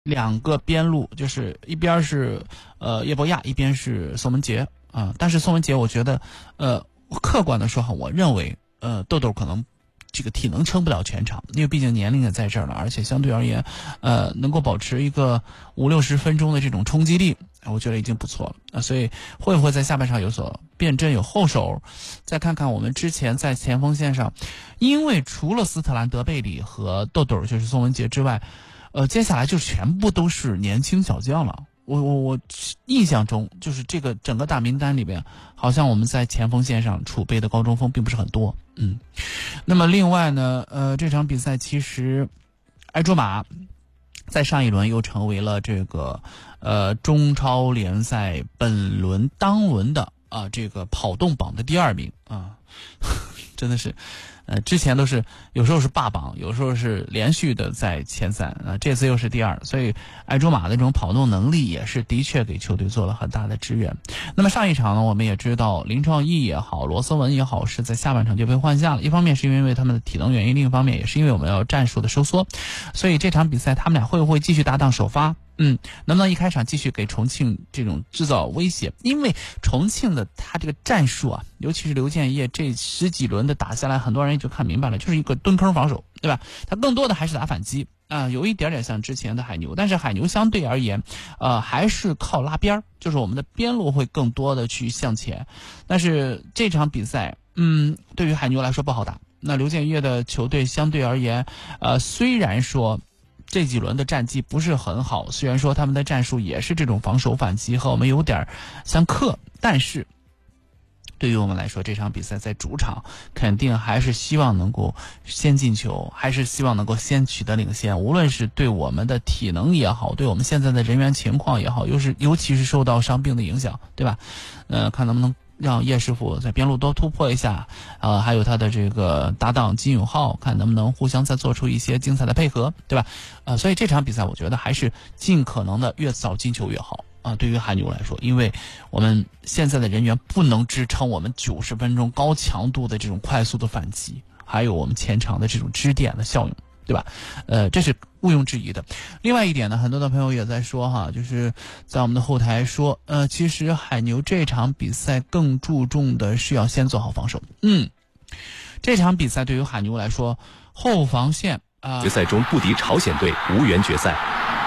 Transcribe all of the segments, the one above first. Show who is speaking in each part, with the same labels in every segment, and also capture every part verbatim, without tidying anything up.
Speaker 1: 两个边路，就是一边是呃叶博亚，一边是宋文杰啊、呃。但是宋文杰，我觉得呃客观的说哈，我认为呃豆豆可能这个体能撑不了全场，因为毕竟年龄也在这儿了，而且相对而言，呃能够保持一个五六十分钟的这种冲击力，我觉得已经不错了啊、呃。所以会不会在下半场有所变阵，有后手？再看看我们之前在前锋线上，因为除了斯特兰德贝里和豆豆就是宋文杰之外。呃，接下来就全部都是年轻小将了。我我我印象中，就是这个整个大名单里边，好像我们在前锋线上储备的高中锋并不是很多。嗯，那么另外呢，呃，这场比赛其实埃卓玛在上一轮又成为了这个呃中超联赛本轮当轮的啊、呃、这个跑动榜的第二名啊，真的是。呃，之前都是有时候是霸榜，有时候是连续的在前三啊、呃，这次又是第二，所以埃卓玛的这种跑动能力也是的确给球队做了很大的支援。那么上一场呢，我们也知道林创意也好，罗斯文也好，是在下半场就被换下了。一方面是因为他们的体能原因，另一方面也是因为我们要战术的收缩，所以这场比赛他们俩会不会继续搭档首发？嗯，能不能一开场继续给重庆这种制造威胁？因为重庆的他这个战术啊，尤其是刘建业这十几轮的打下来，很多人也就看明白了，就是一个蹲坑防守，对吧？他更多的还是打反击啊、呃，有一点点像之前的海牛，但是海牛相对而言，呃，还是靠拉边，就是我们的边路会更多的去向前。但是这场比赛，嗯，对于海牛来说不好打。那刘建业的球队相对而言，呃，虽然说。这几轮的战绩不是很好，虽然说他们的战术也是这种防守反击，和我们有点相克，但是对于我们来说，这场比赛在主场肯定还是希望能够先进球，还是希望能够先取得领先。无论是对我们的体能也好，对我们现在的人员情况也好，又是尤其是受到伤病的影响，对吧？呃，看能不能让叶师傅在边路多突破一下，呃，还有他的这个搭档金永浩，看能不能互相再做出一些精彩的配合，对吧？呃，所以这场比赛我觉得还是尽可能的越早进球越好啊。对于海牛来说，因为我们现在的人员不能支撑我们九十分钟高强度的这种快速的反击，还有我们前场的这种支点的效应，对吧？呃，这是毋庸置疑的。另外一点呢，很多的朋友也在说哈，就是在我们的后台说，呃，其实海牛这场比赛更注重的是要先做好防守。嗯，这场比赛对于海牛来说，后防线啊，
Speaker 2: 决赛中不敌朝鲜队，无缘决赛。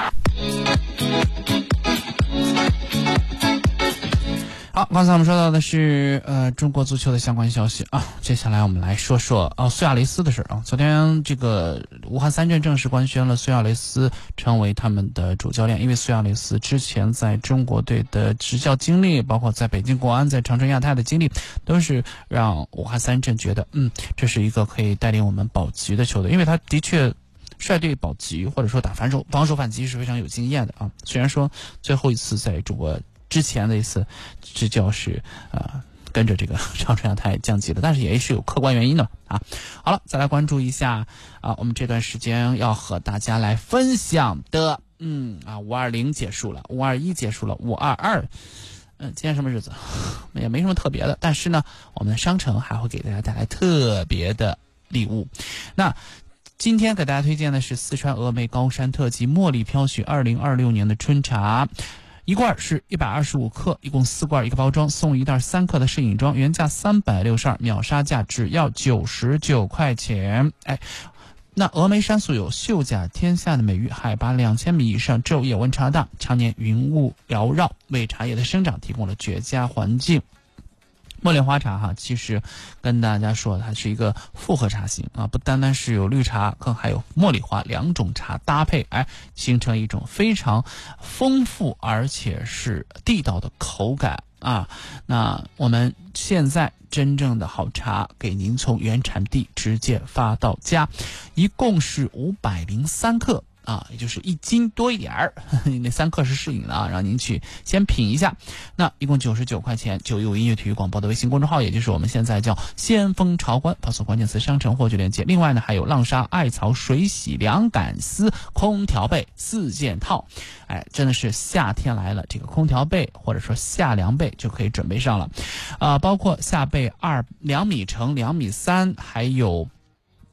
Speaker 1: 好，刚才我们说到的是呃中国足球的相关消息啊，接下来我们来说说啊苏亚雷斯的事啊。昨天这个武汉三镇正式官宣了苏亚雷斯成为他们的主教练，因为苏亚雷斯之前在中国队的执教经历，包括在北京国安、在长春亚泰的经历，都是让武汉三镇觉得嗯这是一个可以带领我们保级的球队，因为他的确率队保级或者说打反手防守反击是非常有经验的啊。虽然说最后一次在中国之前的一次执教是呃跟着这个长春亚泰降级的，但是也是有客观原因的啊。好了，再来关注一下啊，我们这段时间要和大家来分享的，嗯啊，五二零结束了，五二一结束了，五二二，嗯，今天什么日子？也没什么特别的，但是呢，我们的商城还会给大家带来特别的礼物。那今天给大家推荐的是四川峨眉高山特级茉莉飘雪二零二六年的春茶。一罐是一百二十五克，一共四罐一个包装，送一袋三克的摄影装，原价三百六十二，秒杀价只要九十九块钱。哎，那峨眉山素有秀甲天下的美誉，海拔两千米以上，昼夜温差大，常年云雾缭绕，为茶叶的生长提供了绝佳环境。茉莉花茶哈，其实跟大家说它是一个复合茶型啊，不单单是有绿茶，更还有茉莉花两种茶搭配，哎，形成一种非常丰富而且是地道的口感啊。那我们现在真正的好茶给您从原产地直接发到家，一共是五百零三克。啊，也就是一斤多一点儿，那三克是适应的啊，让您去先品一下。那一共九十九块钱，九有音乐体育广播的微信公众号，也就是我们现在叫先锋潮官，发送关键词商城获取链接。另外呢，还有浪莎艾草水洗凉感丝空调被四件套，哎，真的是夏天来了，这个空调被或者说夏凉被就可以准备上了，啊、呃，包括夏被二两米乘两米三，还有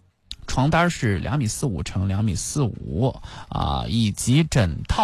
Speaker 1: 床单是两米四五乘两米四五啊，以及枕套。